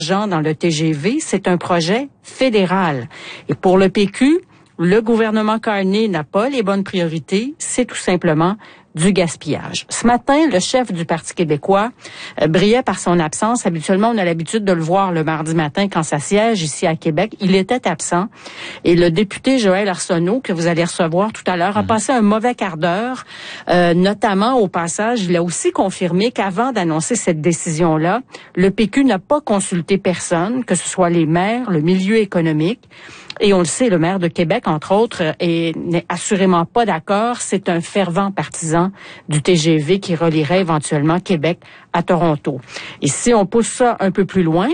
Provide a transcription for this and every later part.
dans le TGV, c'est un projet fédéral. Et pour le PQ, le gouvernement Carney n'a pas les bonnes priorités, c'est tout simplement du gaspillage. Ce matin, le chef du Parti québécois brillait par son absence. Habituellement, on a l'habitude de le voir le mardi matin quand ça siège ici à Québec. Il était absent. Et le député Joël Arsenault, que vous allez recevoir tout à l'heure, a passé un mauvais quart d'heure. Notamment, au passage, il a aussi confirmé qu'avant d'annoncer cette décision-là, le PQ n'a pas consulté personne, que ce soit les maires, le milieu économique. Et on le sait, le maire de Québec, entre autres, n'est assurément pas d'accord. C'est un fervent partisan du TGV qui relierait éventuellement Québec à Toronto. Et si on pousse ça un peu plus loin,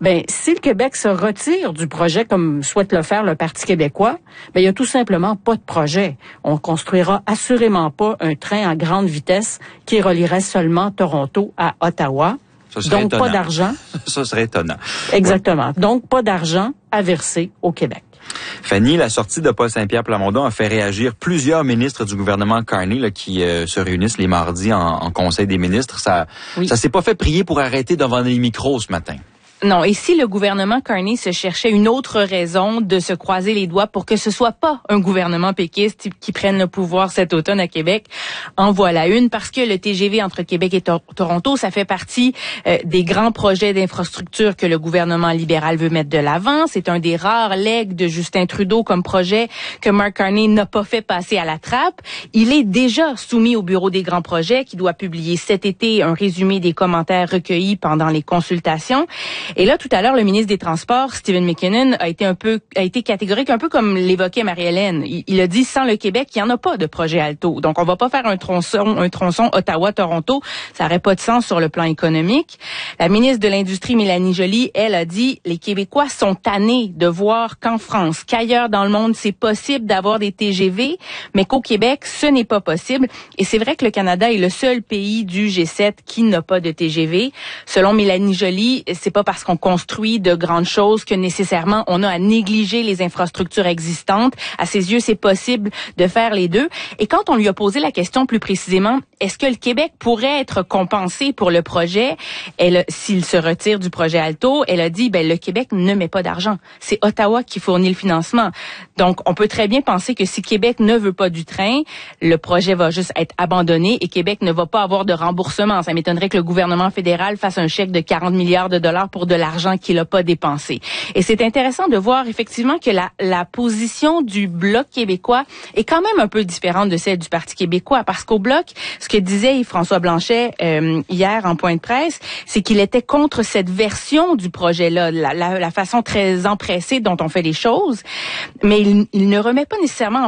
si le Québec se retire du projet comme souhaite le faire le Parti québécois, il y a tout simplement pas de projet. On construira assurément pas un train à grande vitesse qui relierait seulement Toronto à Ottawa. Donc, étonnant. Pas d'argent. Ça serait étonnant. Exactement. Ouais. Donc, pas d'argent à verser au Québec. Fanny, la sortie de Paul Saint-Pierre Plamondon a fait réagir plusieurs ministres du gouvernement Carney là, qui se réunissent les mardis en Conseil des ministres. Ça s'est pas fait prier pour arrêter devant les micros ce matin. Non, et si le gouvernement Carney se cherchait une autre raison de se croiser les doigts pour que ce soit pas un gouvernement péquiste qui prenne le pouvoir cet automne à Québec, en voilà une, parce que le TGV entre Québec et Toronto, ça fait partie des grands projets d'infrastructure que le gouvernement libéral veut mettre de l'avant. C'est un des rares legs de Justin Trudeau comme projet que Mark Carney n'a pas fait passer à la trappe. Il est déjà soumis au Bureau des grands projets qui doit publier cet été un résumé des commentaires recueillis pendant les consultations. Et là, tout à l'heure, le ministre des Transports, Stephen McKinnon, a été catégorique, un peu comme l'évoquait Marie-Hélène. Il a dit, sans le Québec, il n'y en a pas de projet Alto. Donc, on va pas faire un tronçon Ottawa-Toronto. Ça n'aurait pas de sens sur le plan économique. La ministre de l'Industrie, Mélanie Joly, elle a dit, les Québécois sont tannés de voir qu'en France, qu'ailleurs dans le monde, c'est possible d'avoir des TGV, mais qu'au Québec, ce n'est pas possible. Et c'est vrai que le Canada est le seul pays du G7 qui n'a pas de TGV. Selon Mélanie Joly, c'est pas parce qu'on construit de grandes choses que nécessairement on a à négliger les infrastructures existantes. À ses yeux, c'est possible de faire les deux. Et quand on lui a posé la question plus précisément, est-ce que le Québec pourrait être compensé pour le projet, s'il se retire du projet Alto, elle a dit, le Québec ne met pas d'argent. C'est Ottawa qui fournit le financement. Donc, on peut très bien penser que si Québec ne veut pas du train, le projet va juste être abandonné et Québec ne va pas avoir de remboursement. Ça m'étonnerait que le gouvernement fédéral fasse un chèque de 40 milliards de dollars pour de l'argent qu'il n'a pas dépensé. Et c'est intéressant de voir effectivement que la position du Bloc québécois est quand même un peu différente de celle du Parti québécois, parce qu'au Bloc, ce que disait Yves-François Blanchet hier en point de presse, c'est qu'il était contre cette version du projet-là, la façon très empressée dont on fait les choses, mais il ne remet pas nécessairement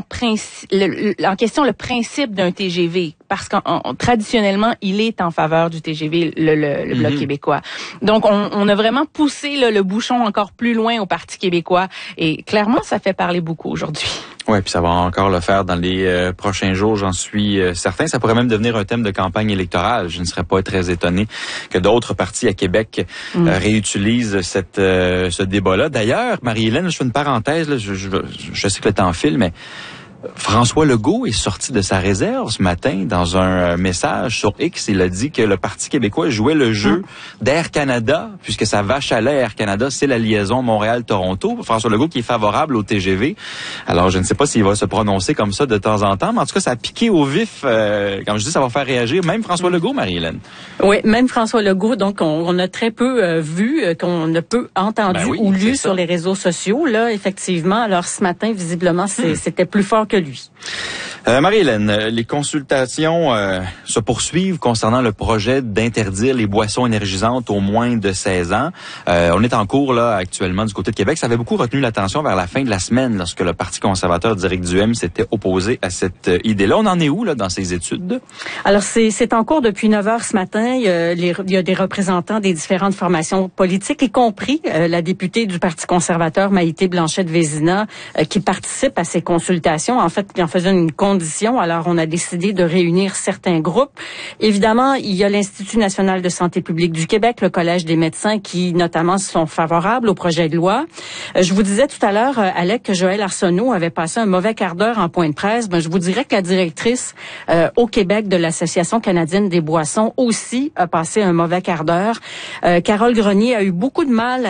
en question le principe d'un TGV, parce qu'en traditionnellement, il est en faveur du TGV, le Bloc québécois. Donc, on a vraiment poussé le bouchon encore plus loin au Parti québécois, et clairement, ça fait parler beaucoup aujourd'hui. Oui, puis ça va encore le faire dans les prochains jours, j'en suis certain. Ça pourrait même devenir un thème de campagne électorale. Je ne serais pas très étonné que d'autres partis à Québec réutilisent ce débat-là. D'ailleurs, Marie-Hélène, je fais une parenthèse, là, je sais que le temps file, mais François Legault est sorti de sa réserve ce matin dans un message sur X. Il a dit que le Parti québécois jouait le jeu d'Air Canada, puisque sa vache à lait Air Canada, c'est la liaison Montréal-Toronto. François Legault qui est favorable au TGV. Alors, je ne sais pas s'il va se prononcer comme ça de temps en temps, mais en tout cas, ça a piqué au vif. Comme je dis, ça va faire réagir même François Legault, Marie-Hélène. Oui, même François Legault. Donc, on a très peu vu, qu'on a peu entendu ou lu sur les réseaux sociaux. Là, effectivement. Alors, ce matin, visiblement, c'était plus fort que lui. Marie-Hélène, les consultations se poursuivent concernant le projet d'interdire les boissons énergisantes aux moins de 16 ans. On est en cours là actuellement du côté de Québec. Ça avait beaucoup retenu l'attention vers la fin de la semaine lorsque le Parti conservateur d'Éric Duhaime s'était opposé à cette idée-là. On en est où là dans ces études? Alors, c'est en cours depuis 9 heures ce matin. Il y a des représentants des différentes formations politiques, y compris la députée du Parti conservateur, Maïté Blanchette-Vézina, qui participe à ces consultations. en fait, qui en faisait une condition. Alors, on a décidé de réunir certains groupes. Évidemment, il y a l'Institut national de santé publique du Québec, le Collège des médecins, qui notamment sont favorables au projet de loi. Je vous disais tout à l'heure, Alec, que Joëlle Arsenault avait passé un mauvais quart d'heure en point de presse. Ben, je vous dirais que la directrice au Québec de l'Association canadienne des boissons aussi a passé un mauvais quart d'heure. Carole Grenier a eu beaucoup de mal